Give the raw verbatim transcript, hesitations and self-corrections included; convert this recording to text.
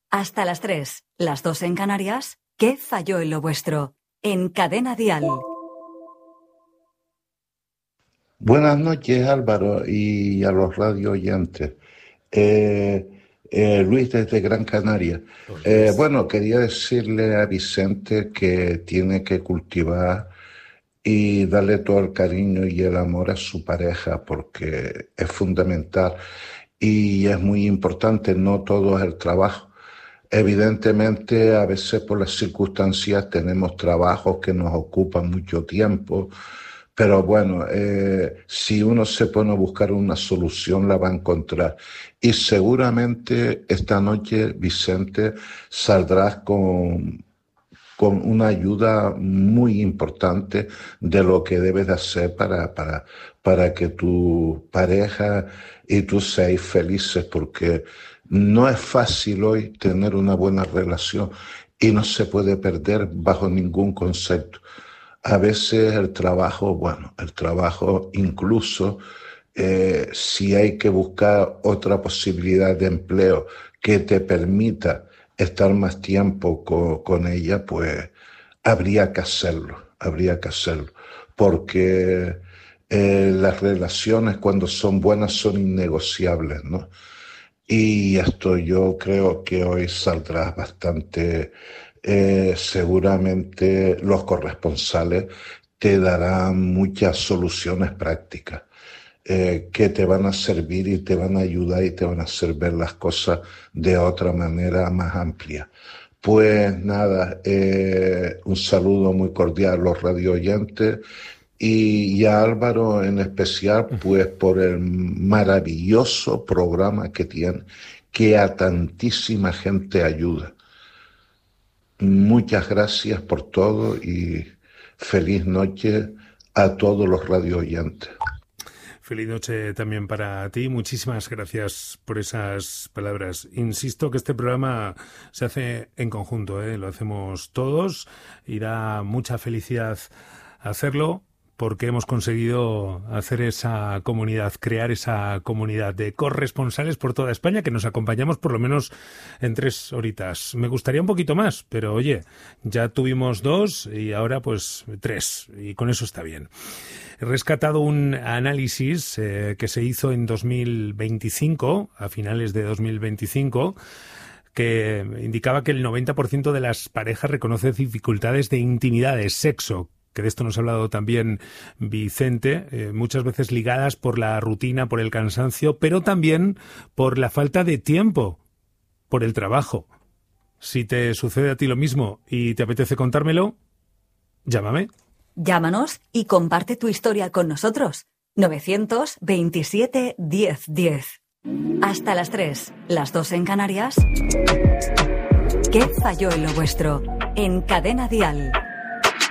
Hasta las tres, las dos en Canarias. ¿Qué falló en lo vuestro? En Cadena Dial. Buenas noches, Álvaro, y a los radio oyentes. Eh, eh, Luis desde Gran Canaria. Pues Eh, Luis. bueno, quería decirle a Vicente que tiene que cultivar y darle todo el cariño y el amor a su pareja, porque es fundamental y es muy importante. No todo es el trabajo. Evidentemente, a veces por las circunstancias tenemos trabajos que nos ocupan mucho tiempo, pero bueno, eh, si uno se pone a buscar una solución, la va a encontrar. Y seguramente esta noche, Vicente, saldrás con, con una ayuda muy importante de lo que debes de hacer para, para, para que tu pareja y tú seáis felices, porque no es fácil hoy tener una buena relación y no se puede perder bajo ningún concepto. A veces el trabajo, bueno, el trabajo incluso, eh, si hay que buscar otra posibilidad de empleo que te permita estar más tiempo con, con ella, pues habría que hacerlo, habría que hacerlo, porque eh, las relaciones cuando son buenas son innegociables, ¿no? Y esto yo creo que hoy saldrá bastante, eh, seguramente los corresponsales te darán muchas soluciones prácticas eh, que te van a servir y te van a ayudar y te van a hacer ver las cosas de otra manera más amplia. Pues nada, eh, un saludo muy cordial a los radio oyentes y, y a Álvaro en especial, pues por el maravilloso programa que tiene, que a tantísima gente ayuda. Muchas gracias por todo y feliz noche a todos los radio oyentes. Feliz noche también para ti. Muchísimas gracias por esas palabras. Insisto que este programa se hace en conjunto, ¿eh? Lo hacemos todos y da mucha felicidad hacerlo, porque hemos conseguido hacer esa comunidad, crear esa comunidad de corresponsales por toda España que nos acompañamos por lo menos en tres horitas. Me gustaría un poquito más, pero oye, ya tuvimos dos y ahora pues tres, y con eso está bien. He rescatado un análisis eh, que se hizo en dos mil veinticinco, a finales de dos mil veinticinco, que indicaba que el noventa por ciento de las parejas reconoce dificultades de intimidad, de sexo, que de esto nos ha hablado también Vicente, eh, muchas veces ligadas por la rutina, por el cansancio, pero también por la falta de tiempo, por el trabajo. Si te sucede a ti lo mismo y te apetece contármelo, llámame. Llámanos y comparte tu historia con nosotros. novecientos veintisiete diez diez. Hasta las tres, las dos en Canarias. ¿Qué falló en lo vuestro? En Cadena Dial.